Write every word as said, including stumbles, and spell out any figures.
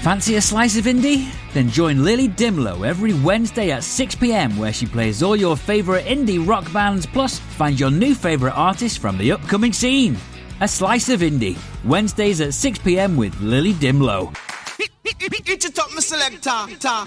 Fancy a slice of indie? Then join Lily Dimlow every Wednesday at six p.m, where she plays all your favourite indie rock bands, plus find your new favourite artists from the upcoming scene. A Slice of Indie, Wednesdays at six p.m with Lily Dimlow. It's a top selector.